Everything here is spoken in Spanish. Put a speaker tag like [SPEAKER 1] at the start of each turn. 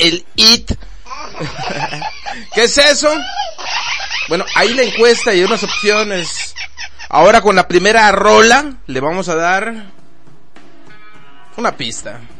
[SPEAKER 1] el IT. ¿Qué es eso? Bueno, ahí la encuesta y unas opciones. Ahora con la primera rola le vamos a dar una pista.